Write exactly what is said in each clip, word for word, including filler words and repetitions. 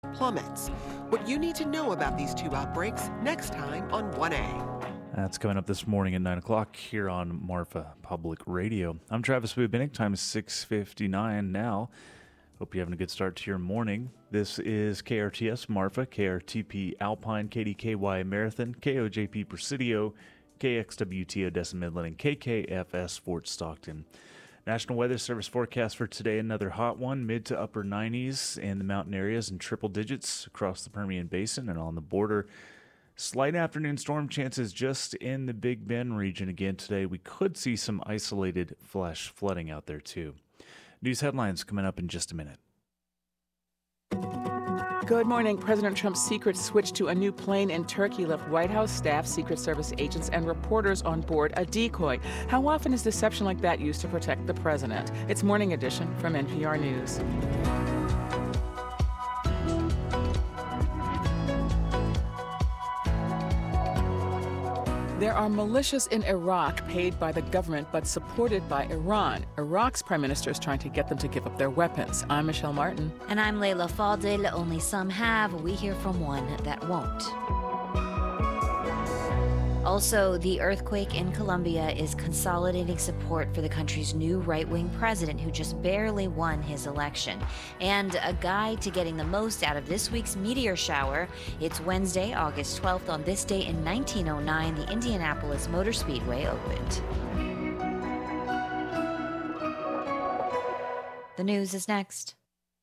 plummets. What you need to know about these two outbreaks next time on one A. That's coming up this morning at nine o'clock here on Marfa Public Radio. I'm Travis Bubinik. Time is six fifty-nine now. Hope you're having a good start to your morning. This is K R T S Marfa, K R T P Alpine, K D K Y Marathon, K O J P Presidio, K X W T Odessa Midland, and K K F S Fort Stockton. National Weather Service forecast for today, another hot one, mid to upper nineties in the mountain areas and triple digits across the Permian Basin and on the border. Slight afternoon storm chances just in the Big Bend region again today. We could see some isolated flash flooding out there too. News headlines coming up in just a minute. Good morning. President Trump's secret switch to a new plane in Turkey left White House staff, Secret Service agents, and reporters on board a decoy. How often is deception like that used to protect the president? It's Morning Edition from N P R News. There are militias in Iraq paid by the government but supported by Iran. Iraq's prime minister is trying to get them to give up their weapons. I'm Michelle Martin. And I'm Layla Fadil. Only some have. We hear from one that won't. Also, the earthquake in Colombia is consolidating support for the country's new right-wing president who just barely won his election. And a guide to getting the most out of this week's meteor shower. It's Wednesday, August twelfth. On this day in nineteen oh nine, the Indianapolis Motor Speedway opened. The news is next.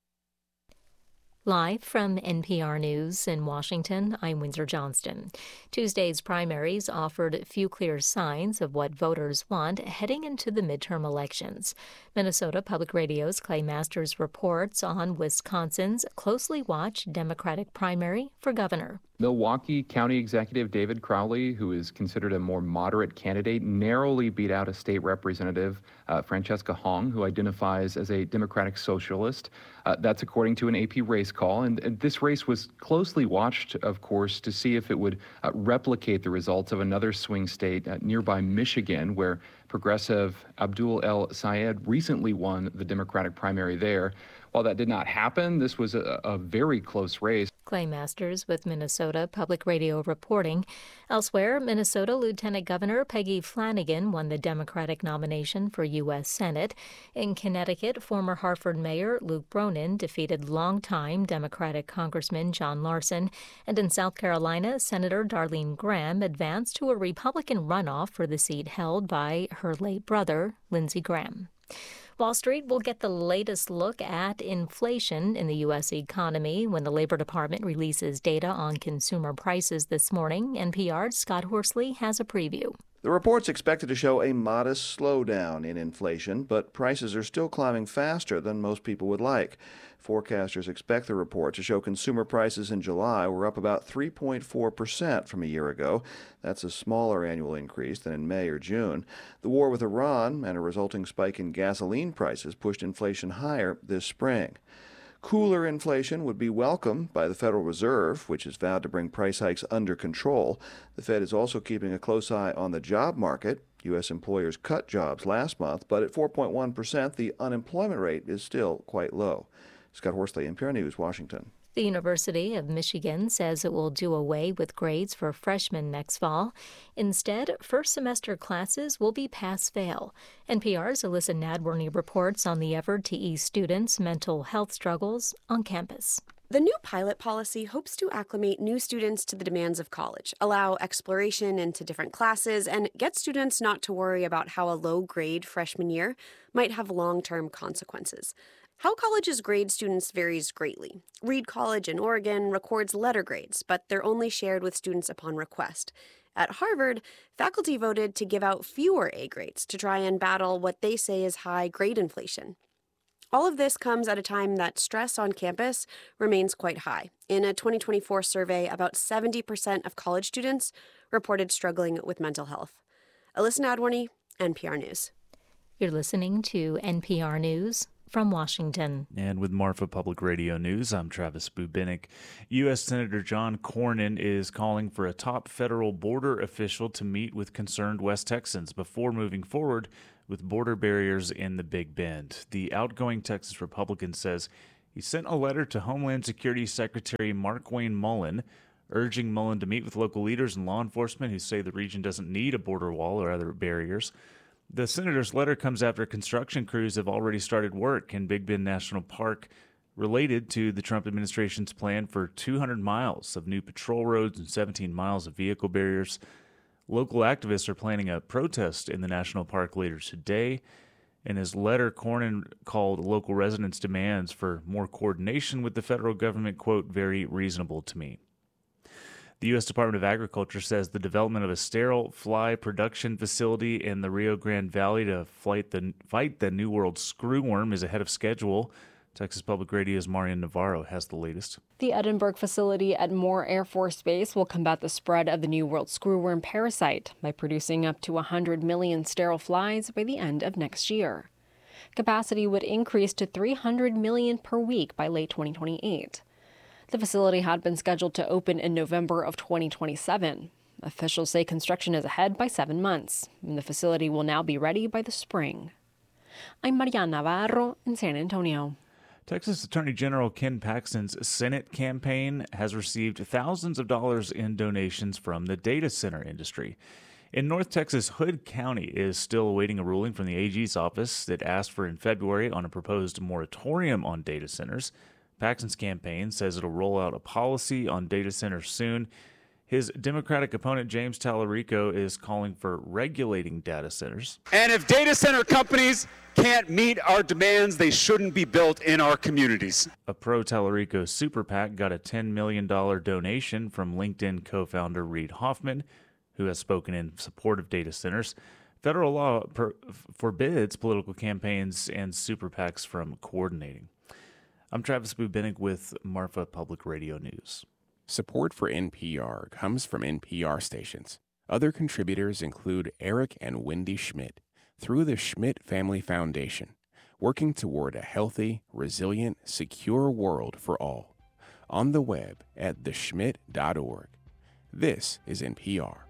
Live from N P R News in Washington, I'm Windsor Johnston. Tuesday's primaries offered few clear signs of what voters want heading into the midterm elections. Minnesota Public Radio's Clay Masters reports on Wisconsin's closely watched Democratic primary for governor. Milwaukee County Executive David Crowley, who is considered a more moderate candidate, narrowly beat out a state representative, uh, Francesca Hong, who identifies as a Democratic socialist. Uh, that's according to an A P race call. And, and this race was closely watched, of course, to see if it would uh, replicate the results of another swing state uh, nearby Michigan, where progressive Abdul El Sayed recently won the Democratic primary there. While that did not happen, this was a, a very close race. Clay Masters with Minnesota Public Radio reporting. Elsewhere, Minnesota Lieutenant Governor Peggy Flanagan won the Democratic nomination for U S Senate. In Connecticut, former Hartford Mayor Luke Bronin defeated longtime Democratic Congressman John Larson. And in South Carolina, Senator Darlene Graham advanced to a Republican runoff for the seat held by her late brother, Lindsey Graham. Wall Street will get the latest look at inflation in the U S economy when the Labor Department releases data on consumer prices this morning. N P R's Scott Horsley has a preview. The report's expected to show a modest slowdown in inflation, but prices are still climbing faster than most people would like. Forecasters expect the report to show consumer prices in July were up about three point four percent from a year ago. That's a smaller annual increase than in May or June. The war with Iran and a resulting spike in gasoline prices pushed inflation higher this spring. Cooler inflation would be welcomed by the Federal Reserve, which has vowed to bring price hikes under control. The Fed is also keeping a close eye on the job market. U S employers cut jobs last month, but at four point one percent, the unemployment rate is still quite low. Scott Horsley, N P R News, Washington. The University of Michigan says it will do away with grades for freshmen next fall. Instead, first semester classes will be pass-fail. N P R's Alyssa Nadworny reports on the effort to ease students' mental health struggles on campus. The new pilot policy hopes to acclimate new students to the demands of college, allow exploration into different classes, and get students not to worry about how a low grade freshman year might have long-term consequences. How colleges grade students varies greatly. Reed College in Oregon records letter grades, but they're only shared with students upon request. At Harvard, faculty voted to give out fewer A grades to try and battle what they say is high grade inflation. All of this comes at a time that stress on campus remains quite high. In a twenty twenty-four survey, about seventy percent of college students reported struggling with mental health. Alyssa Nadworny, N P R News. You're listening to N P R News from Washington. And with Marfa Public Radio News, I'm Travis Bubinik. U S Senator John Cornyn is calling for a top federal border official to meet with concerned West Texans before moving forward with border barriers in the Big Bend. The outgoing Texas Republican says He sent a letter to Homeland Security Secretary Markwayne Mullin, urging Mullin to meet with local leaders and law enforcement who say the region doesn't need a border wall or other barriers. The senator's letter comes after construction crews have already started work in Big Bend National Park related to the Trump administration's plan for two hundred miles of new patrol roads and seventeen miles of vehicle barriers. Local activists are planning a protest in the national park later today. In his letter, Cornyn called local residents' demands for more coordination with the federal government, quote, very reasonable to me. The U S Department of Agriculture says the development of a sterile fly production facility in the Rio Grande Valley to fight the, fight the New World screwworm is ahead of schedule. Texas Public Radio's Marian Navarro has the latest. The Edinburgh facility at Moore Air Force Base will combat the spread of the New World screwworm parasite by producing up to one hundred million sterile flies by the end of next year. Capacity would increase to three hundred million per week by late twenty twenty-eight. The facility had been scheduled to open in November of twenty twenty-seven. Officials say construction is ahead by seven months, and the facility will now be ready by the spring. I'm Marian Navarro in San Antonio. Texas Attorney General Ken Paxton's Senate campaign has received thousands of dollars in donations from the data center industry. In North Texas, Hood County is still awaiting a ruling from the A G's office that asked for in February on a proposed moratorium on data centers. Paxton's campaign says it'll roll out a policy on data centers soon. His Democratic opponent, James Tallarico, is calling for regulating data centers. And if data center companies can't meet our demands, they shouldn't be built in our communities. A pro-Tallarico super PAC got a ten million dollars donation from LinkedIn co-founder Reid Hoffman, who has spoken in support of data centers. Federal law per- forbids political campaigns and super PACs from coordinating. I'm Travis Bubenik with Marfa Public Radio News. Support for N P R comes from N P R stations. Other contributors include Eric and Wendy Schmidt through the Schmidt Family Foundation, working toward a healthy, resilient, secure world for all. On the web at the schmidt dot org. This is N P R.